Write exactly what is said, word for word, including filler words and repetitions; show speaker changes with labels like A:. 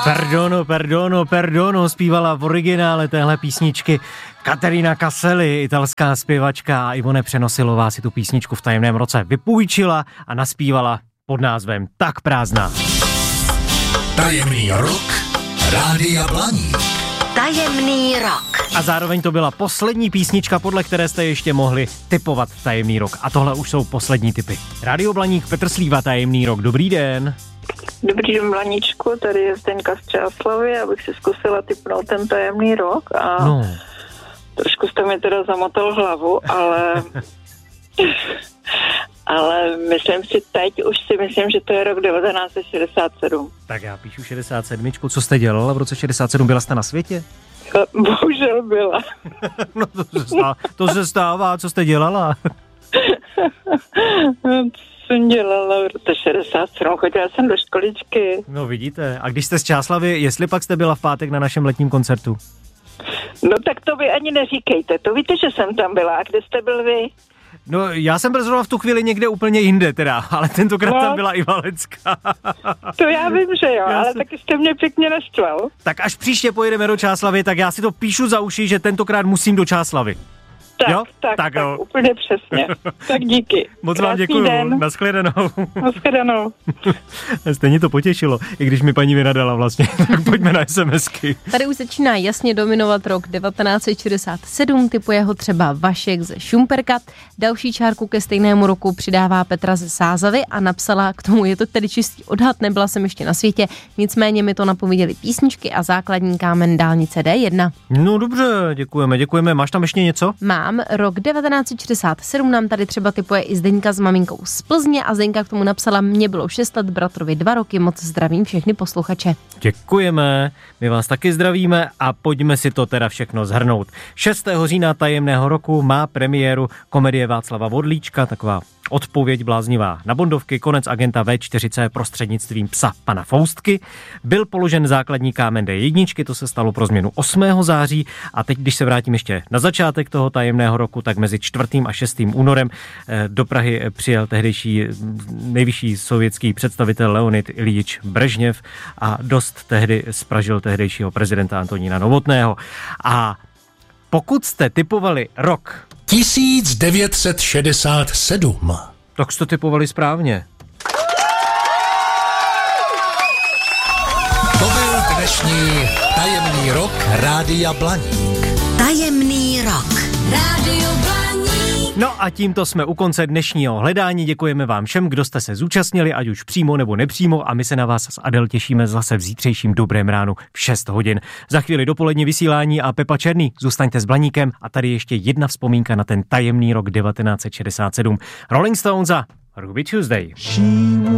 A: Perdono, perdono, perdono, zpívala v originále téhle písničky Katerina Caselli, italská zpěvačka, a Ivone Přenosilová si tu písničku v tajemném roce vypůjčila a naspívala pod názvem Tak prázdná.
B: Tajemný rok Rádia Blaník.
C: Tajemný rok.
A: A zároveň to byla poslední písnička, podle které jste ještě mohli tipovat tajemný rok. A tohle už jsou poslední tipy. Rádio Blaník, Petr Slíva, Tajemný rok. Dobrý den.
D: Dobrý den, Blaníčku, tady je Zdeňka z Čáslavy, abych si zkusila tipnout ten tajemný rok a
A: No.
D: trošku jste mi teda zamotal hlavu, ale ale myslím si teď, už si myslím, že to je rok devatenáct set šedesát sedm.
A: Tak já píšu šedesát sedm. Co jste dělala v roce šedesát sedm? Byla jste na světě?
D: Bohužel byla.
A: No to se stává. To se stává. Co jste dělala?
D: Jsem dělala v roce šedesát sedm, chodila jsem do školičky.
A: No vidíte. A když jste z Čáslavy, jestli pak jste byla v pátek na našem letním koncertu?
D: No tak to vy ani neříkejte, to víte, že jsem tam byla. A kde jste byl vy?
A: No, já jsem byl zrovna v tu chvíli někde úplně jinde teda, ale tentokrát
D: no,
A: tam byla i Valecká.
D: To já vím, že jo,
A: Já
D: ale
A: se...
D: taky jste mě pěkně naštval.
A: Tak až příště pojedeme do Čáslavy, tak já si to píšu za uši, že tentokrát musím do Čáslavy.
D: Tak,
A: jo?
D: tak,
A: tak,
D: tak
A: jo.
D: úplně přesně. Tak díky.
A: Moc
D: Krásný
A: vám děkuju.
D: Den.
A: Naschledanou.
D: Naschledanou.
A: Stejně to potěšilo, i když mi paní vynadala vlastně. Tak pojďme na SMSky.
E: Tady už začíná jasně dominovat rok devatenáct set šedesát sedm, typuje ho třeba Vašek ze Šumperka. Další čárku ke stejnému roku přidává Petra ze Sázavy a napsala k tomu, je to tedy čistý odhad, nebyla jsem ještě na světě, nicméně mi to napověděly písničky a základní kámen dálnice D jedna.
A: No dobře, děkujeme, děkujeme. Máš tam ještě něco?
E: Mám. Rok devatenáct set šedesát sedm nám tady třeba tipuje i Zdeňka s maminkou z Plzně a Zdeňka k tomu napsala, mně bylo šest let, bratrovi dva roky, moc zdravím všechny posluchače.
A: Děkujeme, my vás taky zdravíme a pojďme si to teda všechno shrnout. šestého října tajemného roku má premiéru komedie Václava Vodlíčka, taková odpověď bláznivá na Bondovky, konec agenta vé čtyři cé prostřednictvím psa pana Foustky. Byl položen základní kámen dé jedna, to se stalo pro změnu osmého září a teď, když se vrátím ještě na začátek toho tajemného roku, tak mezi čtvrtým a šestým únorem do Prahy přijel tehdejší nejvyšší sovětský představitel Leonid Iljič Brežněv a dost tehdy spražil tehdejšího prezidenta Antonína Novotného. A pokud jste tipovali rok
B: tisíc devět set šedesát sedm.
A: tak jste tipovali správně.
B: To byl dnešní tajemný rok Rádia Blaník.
C: Tajemný rok.
F: Rádio Blaník.
A: No a tímto jsme u konce dnešního hledání. Děkujeme vám všem, kdo jste se zúčastnili, ať už přímo nebo nepřímo, a my se na vás s Adel těšíme zase v zítřejším dobrém ránu v šest hodin. Za chvíli dopolední vysílání a Pepa Černý. Zůstaňte s Blaníkem a tady ještě jedna vzpomínka na ten tajemný rok devatenáct set šedesát sedm. Rolling Stones a Ruby Tuesday.